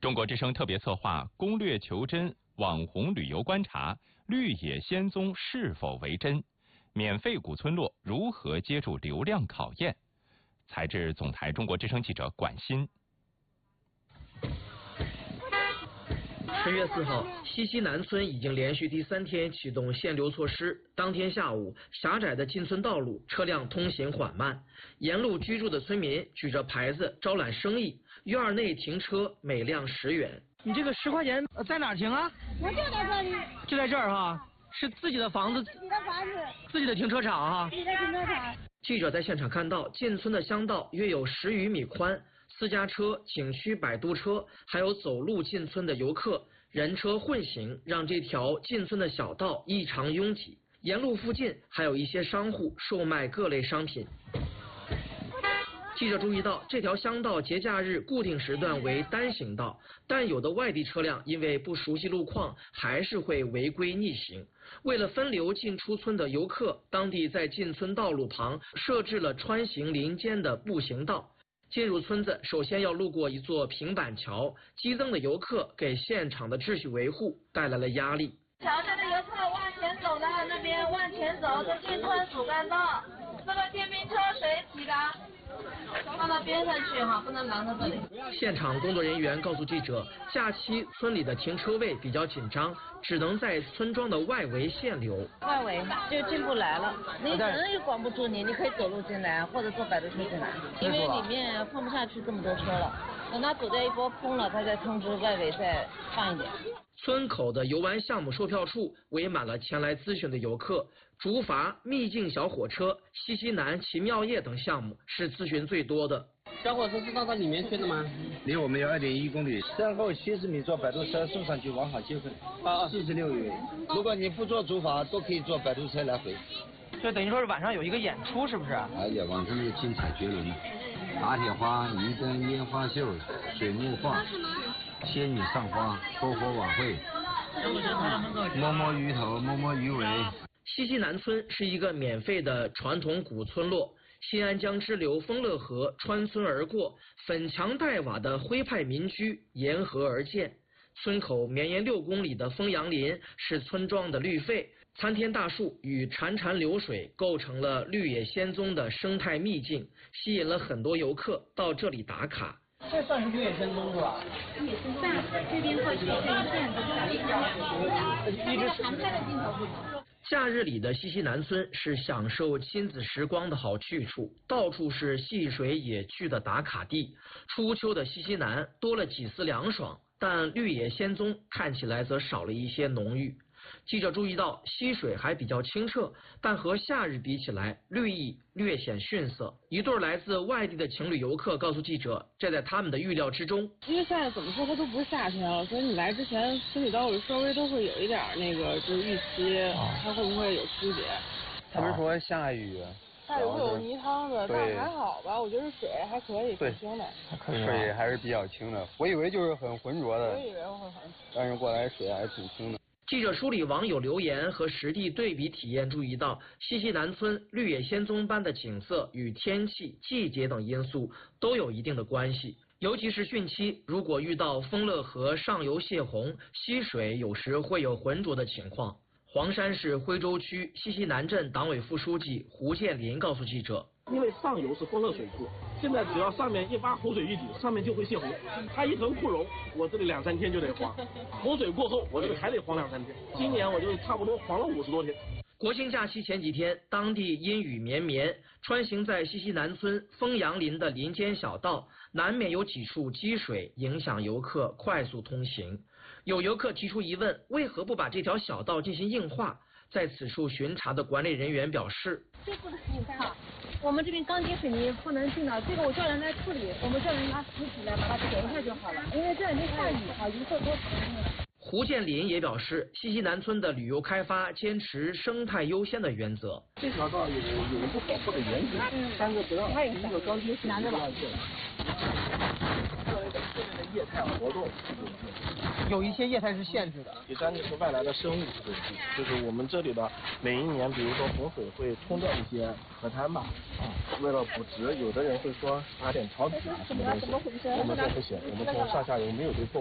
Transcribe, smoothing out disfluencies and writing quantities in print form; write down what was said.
中国之声特别策划攻略求真网红旅游观察，绿野仙踪是否为真？免费古村落如何接住流量考验？采制总台中国之声记者管欣。 10月4号，西溪南村已经连续第3天启动限流措施。当天下午，狭窄的进村道路车辆通行缓慢，沿路居住的村民举着牌子招揽生意，院内停车每辆10元。 你这个10块钱在哪儿停啊？ 我就在这里。 就在这儿哈，是自己的房子？ 自己的房子。 自己的停车场哈？ 自己的停车场。 记者在现场看到，进村的乡道约有10余米宽。私家车、景区摆渡车，还有走路进村的游客，人车混行，让这条进村的小道异常拥挤。沿路附近还有一些商户售卖各类商品。记者注意到，这条乡道节假日固定时段为单行道，但有的外地车辆因为不熟悉路况，还是会违规逆行。为了分流进出村的游客，当地在进村道路旁设置了穿行林间的步行道。进入村子，首先要路过一座平板桥，激增的游客给现场的秩序维护带来了压力。 桥下的游客往前走的，那边往前走，这进村主干道，这个电瓶车谁骑的？放到边上去哈，不能拦在这里。 现场工作人员告诉记者，假期村里的停车位比较紧张，只能在村庄的外围限流。 外围就进不来了，你人也管不住你，你可以走路进来或者坐摆渡车进来，因为里面放不下去这么多车了。等它走掉一波空了，他再通知外围再放一点。 村口的游玩项目售票处围满了前来咨询的游客，竹筏、秘境小火车、西溪南奇妙夜等项目是咨询最多的。 小火车是到里面去的吗？ 离我们有2.1公里，身后70米坐摆渡车送上去往返积分，46元。如果你不坐竹筏，都可以坐摆渡车来回。 就等于说是晚上有一个演出，是不是？ 哎呀，晚上就精彩绝伦，打铁花、鱼灯、烟花秀、水墨画、仙女上花、篝火晚会、摸摸鱼头、摸摸鱼尾。 西溪南村是一个免费的传统古村落，新安江支流丰乐河穿村而过，粉墙黛瓦的徽派民居沿河而建。村口绵延6公里的枫杨林是村庄的绿肺，参天大树与潺潺流水构成了绿野仙踪的生态秘境，吸引了很多游客到这里打卡。 这算是绿野仙踪是吧？ 也是算这边过去这一片都是一直航拍的镜头。 假日里的西溪南村是享受亲子时光的好去处，到处是戏水野趣的打卡地。初秋的西溪南多了几丝凉爽，但绿野仙踪看起来则少了一些浓郁。记者注意到，溪水还比较清澈，但和夏日比起来，绿意略显逊色。一对来自外地的情侣游客告诉记者，这在他们的预料之中。 因为现在怎么说它都不是夏天了，所以你来之前心里都稍微都会有一点那个就是预期，它会不会有区别？ 他们说下雨。 下雨会有泥汤的，但还好吧，我觉得水还可以，挺清的。 水还是比较清的，我以为就是很浑浊的。 我以为会很。 但是过来水还挺清的。 记者梳理网友留言和实地对比体验，注意到西溪南村绿野仙踪般的景色与天气、季节等因素都有一定的关系。尤其是汛期，如果遇到丰乐河上游泄洪，溪水有时会有浑浊的情况。黄山市徽州区西溪南镇党委副书记胡建林告诉记者， 因为上游是丰乐水库，现在只要上面一发洪水预警，上面就会泄洪。它一囤库容，我这里2-3天就得黄。洪水过后，我这里还得黄2-3天。今年我就差不多黄了50多天。 国庆假期前几天，当地阴雨绵绵，穿行在西溪南村枫杨林的林间小道，难免有几处积水，影响游客快速通行。有游客提出疑问，为何不把这条小道进行硬化？在此处巡查的管理人员表示， 这不能硬化，我们这边钢筋水泥不能进的，这个我叫人来处理，我们叫人拿石子来把它填一下就好了，因为这两天下雨啊，游客多。 胡建林也表示，西溪南村的旅游开发坚持生态优先的原则。 这条道有一个保护的原则，3个不让，一个钢筋拿着吧。做了一个确认的业态活动。 有一些业态是限制的。 第3就是外来的生物，就是我们这里的每一年，比如说洪水会冲掉一些河滩吧，为了补植，有的人会说撒点草籽啊什么东西，我们这不行，我们从上下游没有对错。